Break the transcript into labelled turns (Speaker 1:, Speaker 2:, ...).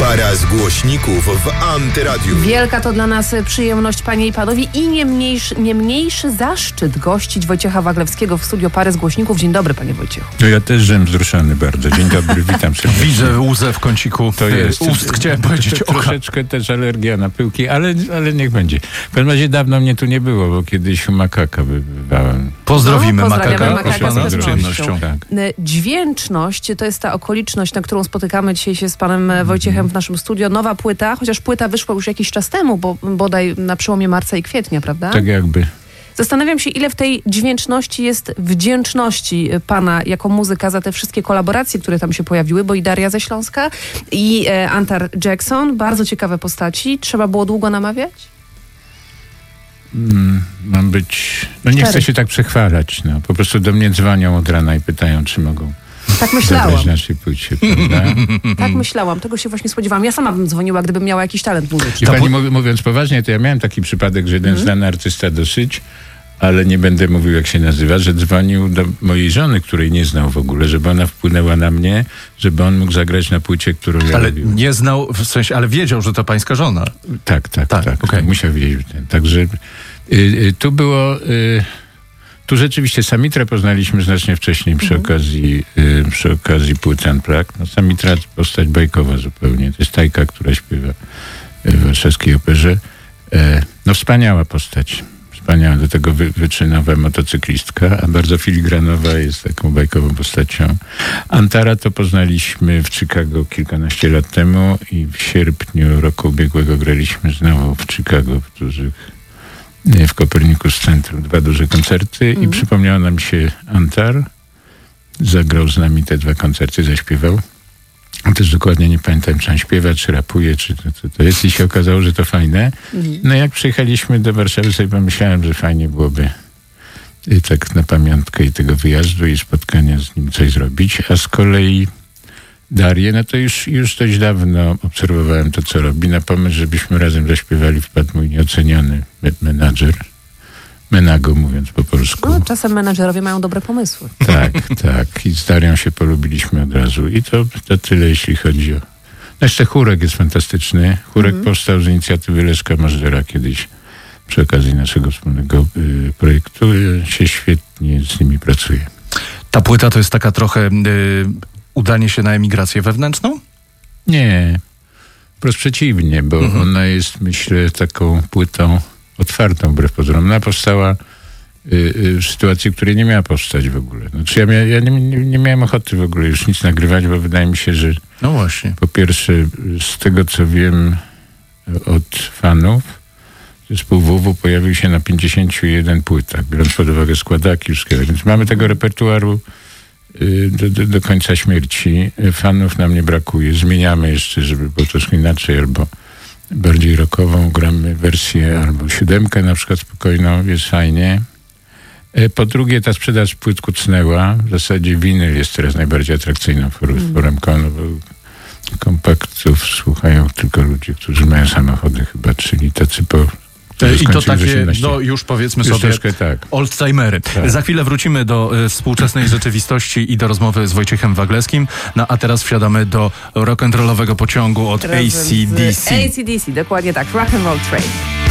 Speaker 1: Para z głośników w Antyradiu.
Speaker 2: Wielka to dla nas przyjemność, panie i panowie, i nie mniejszy zaszczyt gościć Wojciecha Waglewskiego w studio Pary z głośników. Dzień dobry, panie Wojciechu.
Speaker 3: No ja też żem wzruszony bardzo. Dzień dobry, witam serdecznie.
Speaker 4: Widzę łzę w kąciku
Speaker 3: to jest
Speaker 4: ust, chciałem powiedzieć oka.
Speaker 3: Troszeczkę też alergia na pyłki, ale niech będzie. W każdym razie dawno mnie tu nie było, bo kiedyś makaka bywałem.
Speaker 4: Pozdrawiamy
Speaker 2: Makaka z
Speaker 4: przyjemnością.
Speaker 3: Tak.
Speaker 2: Dźwięczność to jest ta okoliczność, na którą spotykamy dzisiaj się z panem Wojciechem w naszym studio. Nowa płyta, chociaż płyta wyszła już jakiś czas temu, bo bodaj na przełomie marca i kwietnia, prawda?
Speaker 3: Tak jakby.
Speaker 2: Zastanawiam się, ile w tej dźwięczności jest wdzięczności pana jako muzyka za te wszystkie kolaboracje, które tam się pojawiły, bo i Daria ze Śląska, i Antar Jackson. Bardzo ciekawe postaci. Trzeba było długo namawiać?
Speaker 3: Mam być... No nie chcę się tak przechwalać. No. Po prostu do mnie dzwonią od rana i pytają, czy mogą...
Speaker 2: Tak myślałam.
Speaker 3: Naszej płycie, prawda?
Speaker 2: Tak myślałam. Tego się właśnie spodziewałam. Ja sama bym dzwoniła, gdybym miała jakiś talent muzyczny.
Speaker 3: I pani mówiąc poważnie, to ja miałem taki przypadek, że jeden znany artysta dosyć, ale nie będę mówił, jak się nazywa, że dzwonił do mojej żony, której nie znał w ogóle, żeby ona wpłynęła na mnie, żeby on mógł zagrać na płycie, którą ja
Speaker 4: Ale
Speaker 3: robiłem.
Speaker 4: nie znał, w sensie, ale wiedział, że to pańska żona.
Speaker 3: Tak.
Speaker 4: Okay.
Speaker 3: Musiał wiedzieć. Także tu było... Tu rzeczywiście Samitrę poznaliśmy znacznie wcześniej przy okazji płyt Unplugged. No, Samitra to postać bajkowa zupełnie. To jest Tajka, która śpiewa w warszawskiej operze. No wspaniała postać. Wspaniała, do tego wyczynowa motocyklistka, a bardzo filigranowa, jest taką bajkową postacią. Antara to poznaliśmy w Chicago kilkanaście lat temu i w sierpniu roku ubiegłego graliśmy znowu w Chicago w Copernicus Centrum 2 duże koncerty i przypomniało nam się Antar. Zagrał z nami te 2 koncerty, zaśpiewał. Też dokładnie nie pamiętam, czy on śpiewa, czy rapuje, czy to jest. I się okazało, że to fajne. No jak przyjechaliśmy do Warszawy, sobie pomyślałem, że fajnie byłoby tak na pamiątkę i tego wyjazdu i spotkania z nim coś zrobić. A z kolei Darię, no to już dość dawno obserwowałem to, co robi. Na pomysł, żebyśmy razem zaśpiewali, wpadł mój nieoceniony menadżer. Menago, mówiąc po polsku.
Speaker 2: No, czasem menadżerowie mają dobre pomysły.
Speaker 3: Tak. I z Darią się polubiliśmy od razu. I to tyle, jeśli chodzi o... No jeszcze chórek jest fantastyczny. Chórek powstał z inicjatywy Leszka Mażdżera kiedyś przy okazji naszego wspólnego projektu. Się świetnie z nimi pracuje.
Speaker 4: Ta płyta to jest taka trochę... udanie się na emigrację wewnętrzną?
Speaker 3: Nie, wprost przeciwnie, bo ona jest, myślę, taką płytą otwartą wbrew pozorom. Ona powstała w sytuacji, w której nie miała powstać w ogóle. Znaczy ja nie miałem ochoty w ogóle już nic nagrywać, bo wydaje mi się, że
Speaker 4: no właśnie.
Speaker 3: Po pierwsze, z tego co wiem od fanów, zespół WW pojawił się na 51 płytach, biorąc pod uwagę składaki wszystkiego. Więc mamy tego repertuaru do końca śmierci. Fanów nam nie brakuje. Zmieniamy jeszcze, żeby było troszkę inaczej, albo bardziej rockową. Gramy wersję albo 7 na przykład spokojną. Jest fajnie. Po drugie, ta sprzedaż płyt kucnęła. W zasadzie winyl jest teraz najbardziej atrakcyjną formą, bo kompaktów słuchają tylko ludzie, którzy mają samochody chyba, czyli tacy
Speaker 4: I to takie, no już powiedzmy
Speaker 3: już
Speaker 4: sobie,
Speaker 3: tak.
Speaker 4: oldtimery.
Speaker 3: Tak.
Speaker 4: Za chwilę wrócimy do współczesnej rzeczywistości i do rozmowy z Wojciechem Waglewskim. No a teraz wsiadamy do rock'n'rollowego pociągu od AC/DC.
Speaker 2: AC/DC, dokładnie tak. Rock and Roll Train.